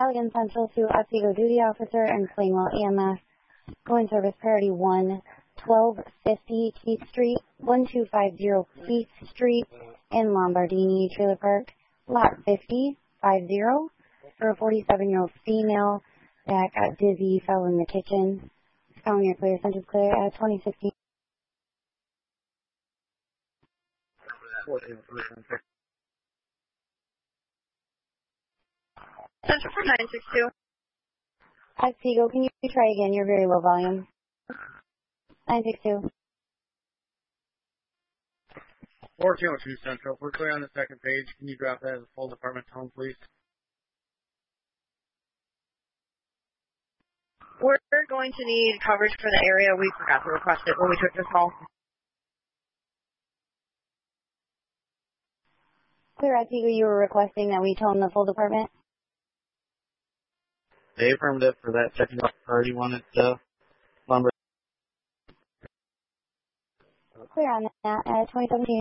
Allegan Central to Otsego Duty Officer and Plainwell EMS. Going service priority 1, 1250 Keith Street, 1250 Keith Street in Lombardini Trailer Park, lot 50, 50, for a 47-year-old female that got dizzy, fell in the kitchen. Found your clear, sent clear at 2016. Central for 962. Otsego, can you try again? You're very low volume. 962. 1402 Central. We're clear on the second page. Can you drop that as a full department tone, please? We're going to need coverage for the area. We forgot to request it when we took this call. Clear, Otsego, you were requesting that we tone the full department? They affirmed it for that second priority one at Lumber. Clear on that at 2017.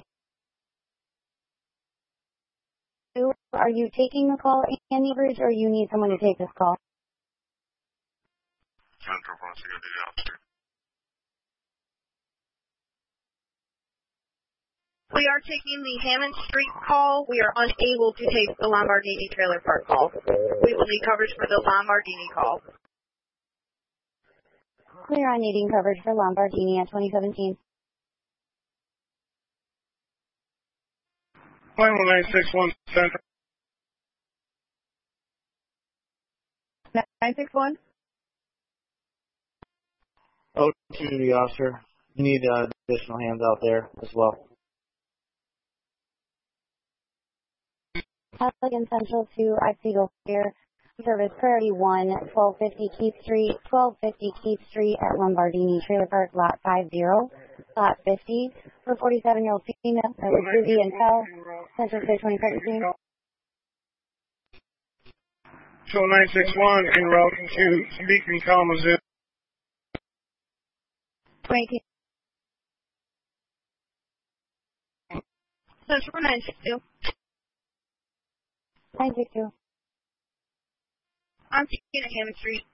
Are you taking the call, Andy Bridge, or you need someone to take this call? Central wants to go to the officer. We are taking the Hammond Street call. We are unable to take the Lombardini Trailer Park call. We will need coverage for the Lombardini call. Clear on needing coverage for Lombardini at 2017. Final 961 Central. 961? Oh, to the officer. You need additional hands out there as well. Allegan Central to Otsego here. Service priority 1, 1250 Keith Street, 1250 Keith Street at Lombardini Trailer Park, lot 50, lot 50, for 47-year-old female that was dizzy and fell. Central to 2017. Show 961 en route to Beacon, Kalamazoo. 2018. Central 962. 962. I'm taking at Hammond Street.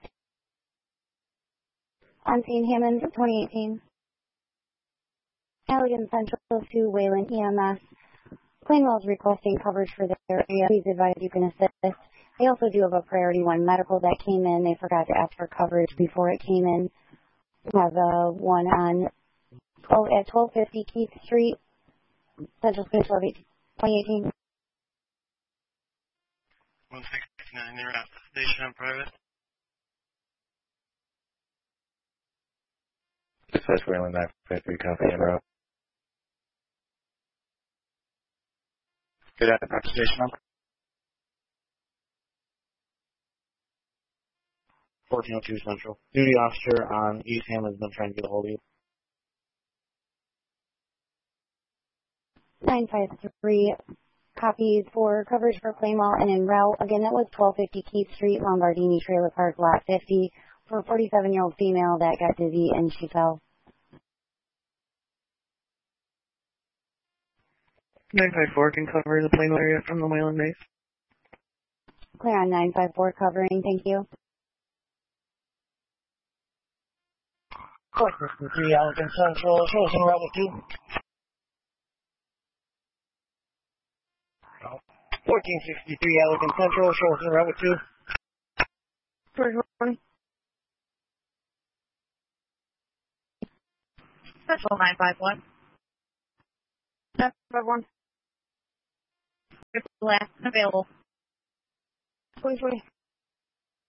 I'm seeing Hammond 2018. Allegan Central to Wayland EMS. Plainwell's requesting coverage for their area. Please advise you can assist. They also do have a priority 1 medical that came in. They forgot to ask for coverage before it came in. We have one on at 1250 Keith Street, Central Spiritual 2018. 169, they're at the station on private. Success Wayland 953 copy en route. Good at station number. 1402 Central. Duty officer on East Hammond has been trying to get a hold of you. 953 copies for coverage for Plainwell and en route. Again, that was 1250 Keith Street, Lombardini Trailer Park, lot 50, for a 47-year-old female that got dizzy and she fell. 954 can cover the Plainwell area from the Wayland base. Clear on 954 covering, thank you. 463 Allegan Central, shows en route with 2. 1463 Allegan Central, shows en route with 2. First one. Central 951. 951. Last available. 2020.